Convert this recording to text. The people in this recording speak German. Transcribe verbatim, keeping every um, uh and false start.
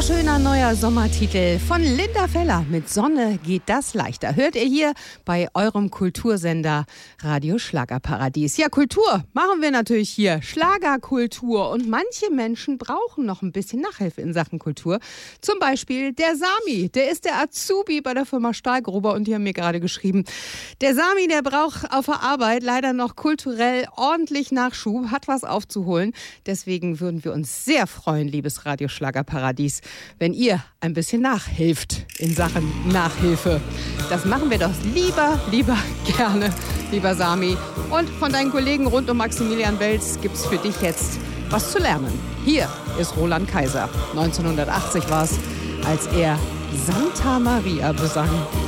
Wunderschöner neuer Sommertitel von Linda Feller mit Sonne geht das leichter. Hört ihr hier bei eurem Kultursender Radio Schlagerparadies. Ja, Kultur machen wir natürlich hier. Schlagerkultur. Und manche Menschen brauchen noch ein bisschen Nachhilfe in Sachen Kultur. Zum Beispiel der Sami. Der ist der Azubi bei der Firma Stahlgruber und die haben mir gerade geschrieben, der Sami, der braucht auf der Arbeit leider noch kulturell ordentlich Nachschub, hat was aufzuholen. Deswegen würden wir uns sehr freuen, liebes Radio Schlagerparadies, wenn ihr ein bisschen nachhilft in Sachen Nachhilfe. Das machen wir doch lieber, lieber gerne, lieber Sami. Und von deinen Kollegen rund um Maximilian Welz gibt's für dich jetzt was zu lernen. Hier ist Roland Kaiser. neunzehnhundertachtzig war es, als er Santa Maria besang.